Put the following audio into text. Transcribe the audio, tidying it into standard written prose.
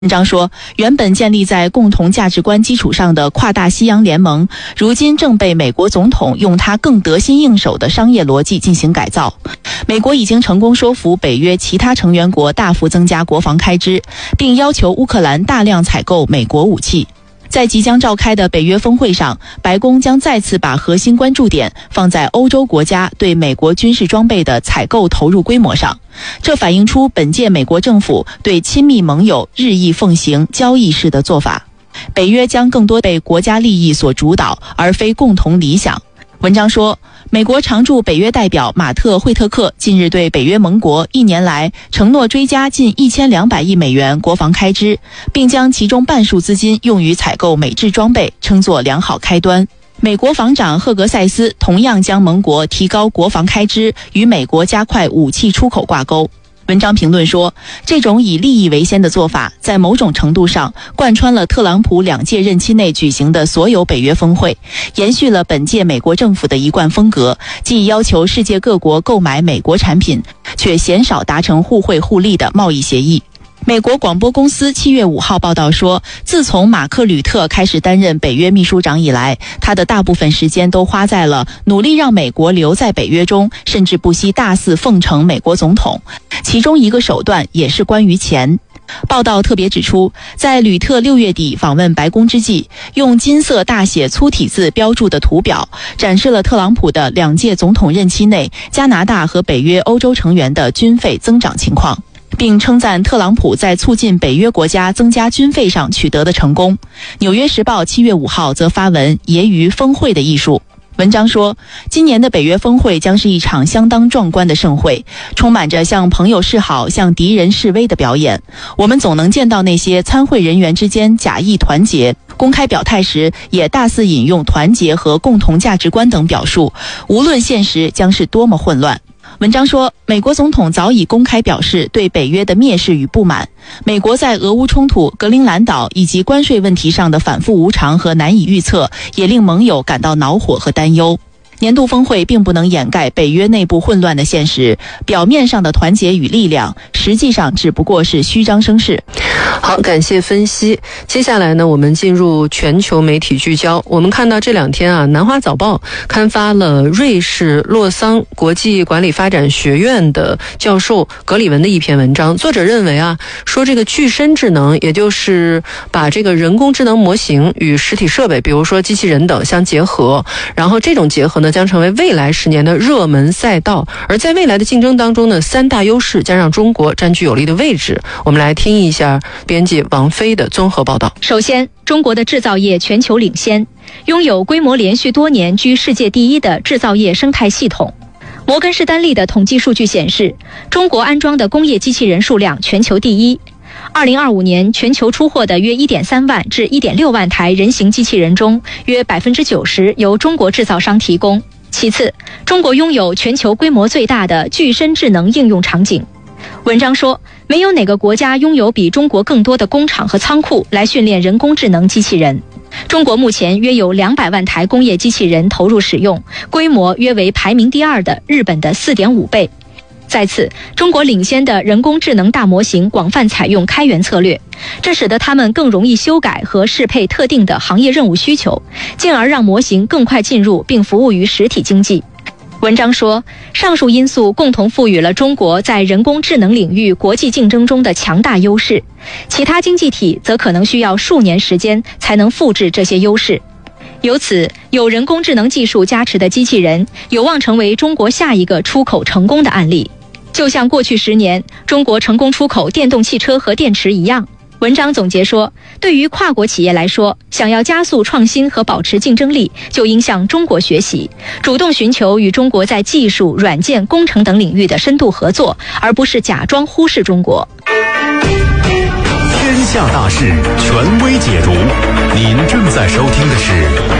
文章说，原本建立在共同价值观基础上的跨大西洋联盟，如今正被美国总统用他更得心应手的商业逻辑进行改造。美国已经成功说服北约其他成员国大幅增加国防开支，并要求乌克兰大量采购美国武器。在即将召开的北约峰会上，白宫将再次把核心关注点放在欧洲国家对美国军事装备的采购投入规模上。这反映出本届美国政府对亲密盟友日益奉行交易式的做法。北约将更多被国家利益所主导，而非共同理想。文章说，美国常驻北约代表马特·惠特克近日对北约盟国1年来承诺追加近1200亿美元国防开支，并将其中半数资金用于采购美制装备，称作良好开端。美国防长赫格塞斯同样将盟国提高国防开支与美国加快武器出口挂钩。文章评论说，这种以利益为先的做法在某种程度上贯穿了特朗普2届任期内举行的所有北约峰会，延续了本届美国政府的一贯风格，即要求世界各国购买美国产品，却鲜少达成互惠互利的贸易协议。美国广播公司7月5号报道说，自从马克·吕特开始担任北约秘书长以来，他的大部分时间都花在了努力让美国留在北约中，甚至不惜大肆奉承美国总统。其中一个手段也是关于钱。报道特别指出，在吕特6月底访问白宫之际，用金色大写粗体字标注的图表展示了特朗普的2届总统任期内加拿大和北约欧洲成员的军费增长情况，并称赞特朗普在促进北约国家增加军费上取得的成功。纽约时报7月5号则发文揶揄峰会的艺术。文章说，今年的北约峰会将是一场相当壮观的盛会，充满着向朋友示好、向敌人示威的表演。我们总能见到那些参会人员之间假意团结，公开表态时也大肆引用团结和共同价值观等表述，无论现实将是多么混乱。文章说，美国总统早已公开表示对北约的蔑视与不满。美国在俄乌冲突、格陵兰岛以及关税问题上的反复无常和难以预测，也令盟友感到恼火和担忧。年度峰会并不能掩盖北约内部混乱的现实，表面上的团结与力量，实际上只不过是虚张声势。 好，感谢分析。接下来呢，我们进入全球媒体聚焦。我们看到这2天南华早报刊发了瑞士洛桑国际管理发展学院的教授格里文的一篇文章。作者认为说这个具身智能，也就是把这个人工智能模型与实体设备，比如说机器人等相结合，然后这种结合呢，将成为未来10年的热门赛道。而在未来的竞争当中呢，3大优势将让中国占据有利的位置。我们来听一下编辑王飞的综合报道。 首先，中国的制造业全球领先，拥有规模连续多年居世界第一的制造业生态系统。摩根士丹利的统计数据显示，中国安装的工业机器人数量全球第一。2025年全球出货的约 1.3 万至 1.6 万台人形机器人中，约 90% 由中国制造商提供。其次，中国拥有全球规模最大的具身智能应用场景。文章说，没有哪个国家拥有比中国更多的工厂和仓库来训练人工智能机器人。中国目前约有200万台工业机器人投入使用，规模约为排名第2的日本的 4.5 倍。再次，中国领先的人工智能大模型广泛采用开源策略，这使得它们更容易修改和适配特定的行业任务需求，进而让模型更快进入并服务于实体经济。文章说，上述因素共同赋予了中国在人工智能领域国际竞争中的强大优势，其他经济体则可能需要数年时间才能复制这些优势。由此，有人工智能技术加持的机器人有望成为中国下一个出口成功的案例。就像过去10年中国成功出口电动汽车和电池一样。文章总结说，对于跨国企业来说，想要加速创新和保持竞争力，就应向中国学习，主动寻求与中国在技术、软件、工程等领域的深度合作，而不是假装忽视中国。 天下大事，权威解读。您正在收听的是